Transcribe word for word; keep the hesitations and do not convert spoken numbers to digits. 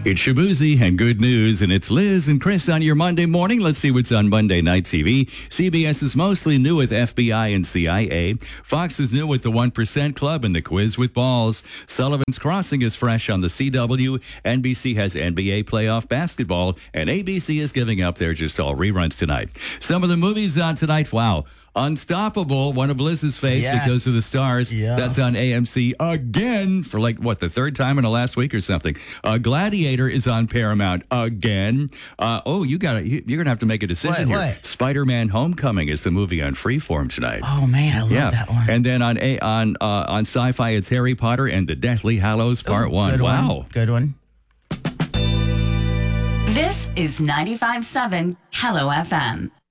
It's Shabuzi and good news, and it's Liz and Chris on your Monday morning. Let's see what's on Monday Night T V. C B S is mostly new with F B I and C I A. Fox is new with the one percent Club and the Quiz with Balls. Sullivan's Crossing is fresh on the C W. N B C has N B A playoff basketball, and A B C is giving up their just all reruns tonight. Some of the movies on tonight, wow. Unstoppable, one of Liz's faves Yes. because of the stars. Yes. That's on A M C again for like, what, the third time in the last week or something. Uh, Gladiator is on Paramount again. Uh, oh, you got to you're going to have to make a decision What, here. what? Spider-Man Homecoming is the movie on Freeform tonight. Oh man, I love yeah. that one. And then on a on uh, on Sci-Fi, it's Harry Potter and the Deathly Hallows Part Ooh, one. good Wow. one. Good one. This is ninety-five point seven Hello F M.